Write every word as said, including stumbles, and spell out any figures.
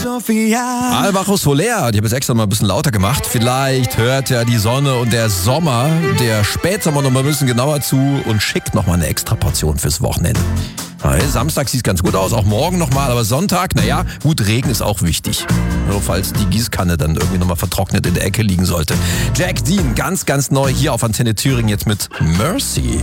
Alvaro Soler, die habe ich extra mal ein bisschen lauter gemacht. Vielleicht hört ja die Sonne und der Sommer, der Spätsommer noch mal ein bisschen genauer zu und schickt noch mal eine extra Portion fürs Wochenende. Samstag sieht es ganz gut aus, auch morgen nochmal, aber Sonntag, naja, gut, Regen ist auch wichtig. Nur falls die Gießkanne dann irgendwie nochmal vertrocknet in der Ecke liegen sollte. Jack Dean, ganz, ganz neu hier auf Antenne Thüringen jetzt mit Mercy.